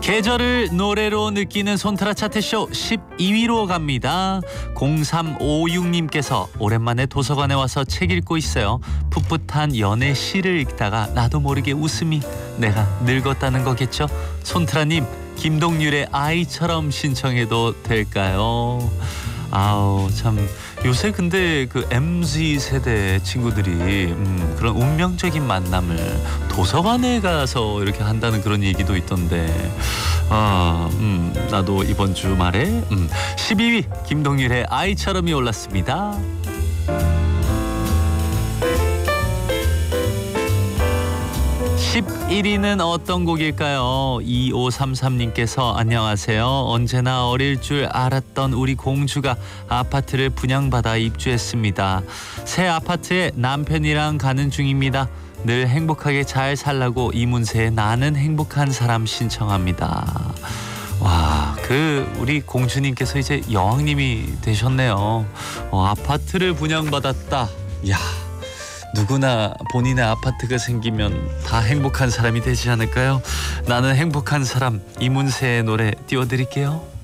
계절을 노래로 느끼는 손트라 차트쇼 12위로 갑니다. 0356님께서 오랜만에 도서관에 와서 책 읽고 있어요. 풋풋한 연애 시를 읽다가 나도 모르게 웃음이 내가 늙었다는 거겠죠? 손트라님, 김동률의 아이처럼 신청해도 될까요? 아우 참 요새 근데 그 MZ 세대 친구들이 그런 운명적인 만남을 도서관에 가서 이렇게 한다는 그런 얘기도 있던데 나도 이번 주말에 12위 김동률의 아이처럼이 올랐습니다. 11위는 어떤 곡일까요? 2533님께서 안녕하세요. 언제나 어릴 줄 알았던 우리 공주가 아파트를 분양받아 입주했습니다. 새 아파트에 남편이랑 가는 중입니다. 늘 행복하게 잘 살라고 이문세의 나는 행복한 사람 신청합니다. 와, 우리 공주님께서 이제 여왕님이 되셨네요. 아파트를 분양받았다. 이야, 누구나 본인의 아파트가 생기면 다 행복한 사람이 되지 않을까요? 나는 행복한 사람, 이문세의 노래 띄워드릴게요.